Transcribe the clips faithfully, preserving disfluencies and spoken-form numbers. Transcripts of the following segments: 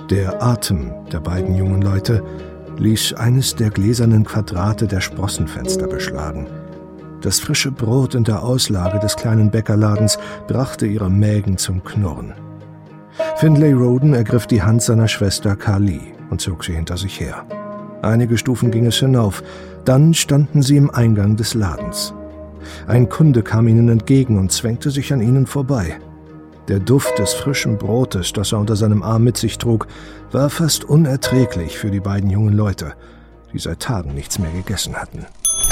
Der Atem der beiden jungen Leute ließ eines der gläsernen Quadrate der Sprossenfenster beschlagen. Das frische Brot in der Auslage des kleinen Bäckerladens brachte ihre Mägen zum Knurren. Finlay Roden ergriff die Hand seiner Schwester Carly und zog sie hinter sich her. Einige Stufen ging es hinauf, dann standen sie im Eingang des Ladens. Ein Kunde kam ihnen entgegen und zwängte sich an ihnen vorbei. Der Duft des frischen Brotes, das er unter seinem Arm mit sich trug, war fast unerträglich für die beiden jungen Leute, die seit Tagen nichts mehr gegessen hatten.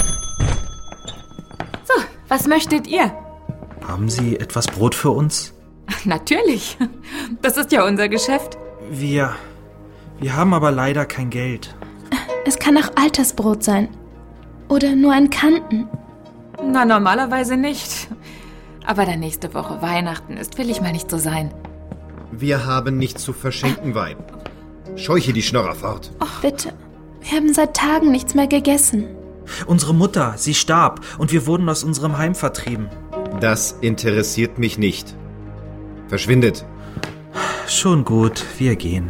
So, was möchtet ihr? Haben Sie etwas Brot für uns? Natürlich, das ist ja unser Geschäft. Wir, wir haben aber leider kein Geld. Es kann auch Altersbrot sein. Oder nur ein Kanten. Na, normalerweise nicht. Aber da nächste Woche Weihnachten ist, will ich mal nicht so sein. Wir haben nichts zu verschenken, Weib. Scheuche die Schnorrer fort. Oh, bitte. Wir haben seit Tagen nichts mehr gegessen. Unsere Mutter, sie starb und wir wurden aus unserem Heim vertrieben. Das interessiert mich nicht. Verschwindet. Schon gut, wir gehen.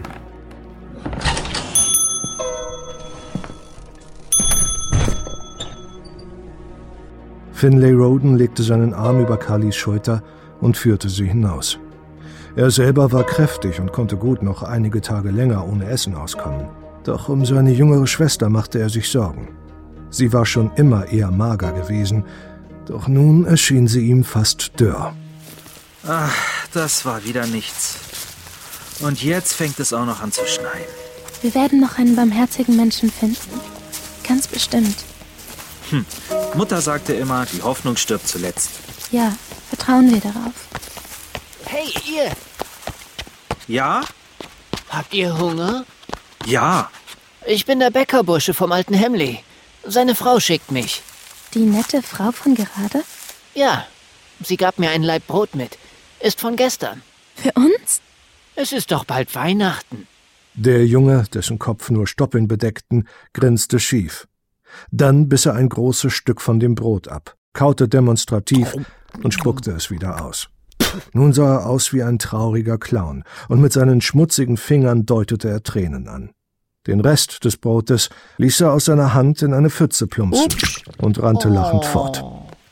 Finlay Roden legte seinen Arm über Carlys Schulter und führte sie hinaus. Er selber war kräftig und konnte gut noch einige Tage länger ohne Essen auskommen. Doch um seine jüngere Schwester machte er sich Sorgen. Sie war schon immer eher mager gewesen, doch nun erschien sie ihm fast dürr. Ach, das war wieder nichts. Und jetzt fängt es auch noch an zu schneien. Wir werden noch einen barmherzigen Menschen finden. Ganz bestimmt. Hm. Mutter sagte immer, die Hoffnung stirbt zuletzt. Ja, vertrauen wir darauf. Hey, ihr! Ja? Habt ihr Hunger? Ja. Ich bin der Bäckerbursche vom alten Hemley. Seine Frau schickt mich. Die nette Frau von gerade? Ja, sie gab mir ein Laib Brot mit. Ist von gestern. Für uns? Es ist doch bald Weihnachten. Der Junge, dessen Kopf nur Stoppeln bedeckten, grinste schief. Dann biss er ein großes Stück von dem Brot ab, kaute demonstrativ und spuckte es wieder aus. Nun sah er aus wie ein trauriger Clown, und mit seinen schmutzigen Fingern deutete er Tränen an. Den Rest des Brotes ließ er aus seiner Hand in eine Pfütze plumpsen und rannte lachend fort.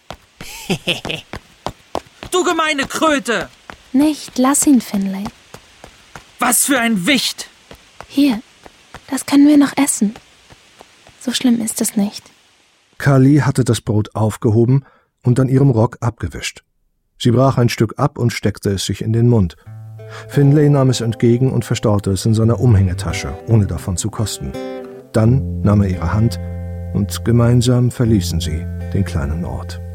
Du gemeine Kröte! Nicht, lass ihn, Finlay. Was für ein Wicht! Hier, das können wir noch essen. So schlimm ist es nicht. Carly hatte das Brot aufgehoben und an ihrem Rock abgewischt. Sie brach ein Stück ab und steckte es sich in den Mund. Finlay nahm es entgegen und verstaute es in seiner Umhängetasche, ohne davon zu kosten. Dann nahm er ihre Hand und gemeinsam verließen sie den kleinen Ort.